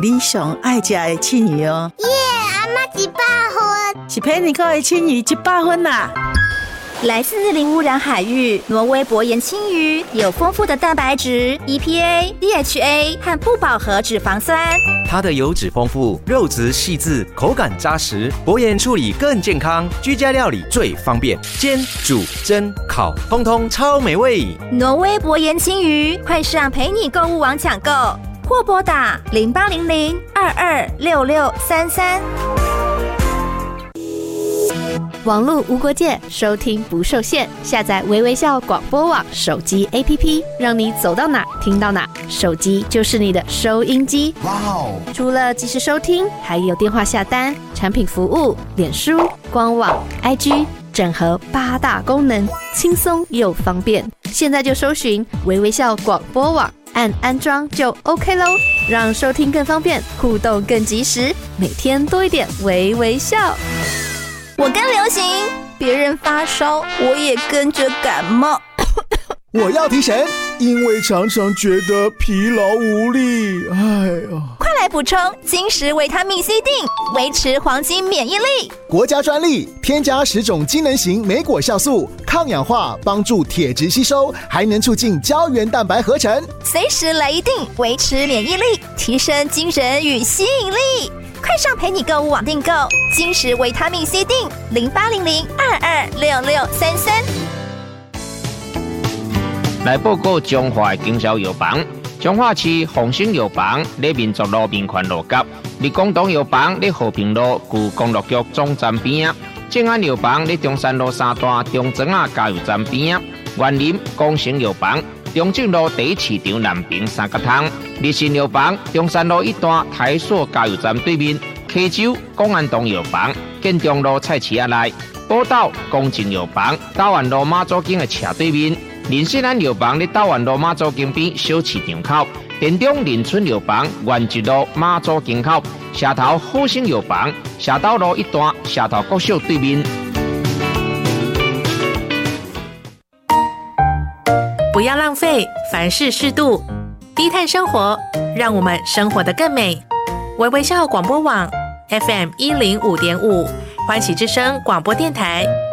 你上爱食的庆鱼哦。 耶，阿嬷100分， 是陪你烤的庆鱼100分啦。 来自零污染海域，挪威薄盐青鱼有丰富的蛋白质、EPA、DHA 和不饱和脂肪酸。 它的油脂丰富，肉质细致，口感扎实，薄盐处理更健康，居家料理最方便，煎、煮、蒸、烤，通通超美味。 挪威薄盐青鱼，快上陪你购物网抢购，或拨打0800-226633。 网络无国界，收听不受限。下载微微笑广播网手机 APP， 让你走到哪听到哪，手机就是你的收音机。哇哦！除了即时收听，还有电话下单、产品服务、脸书、官网、IG， 整合8大功能，轻松又方便。现在就搜寻微微笑广播网，按安装就 OK 咯，让收听更方便，互动更及时，每天多一点微微笑。 我更流行，别人发烧，我也跟着感冒。 我要提神，因为常常觉得疲劳无力。哎呀， 快来补充金石维他命 C 锭，维持黄金免疫力。 国家专利，添加10种机能型莓果酵素，抗氧化，帮助铁质吸收，还能促进胶原蛋白合成。 随时来一锭，维持免疫力，提升精神与吸引力。快上陪你购物网订购金石维他命 C 锭，0800-226633。 来报告中华经销药房，中华市丰兴药房在民族路民权路角，立功东药房在和平路旧公路局总站边，正安药房在中山路3段中庄仔加油站边，园林光成药房中正路第1市场南平3角通，日新药房中山路1段台塑加油站对面，溪州公安东药房建中路菜市仔内，宝岛公正药房大湾路马祖径的斜对面，林信安药房在大湾路马祖径边小市场口，田中林村药房原一路马祖径口，社头好生药房社头路1段社头国小对面。 不要浪费，凡事适度，低碳生活，让我们生活得更美。微微笑广播网 FM105.5，欢喜之声广播电台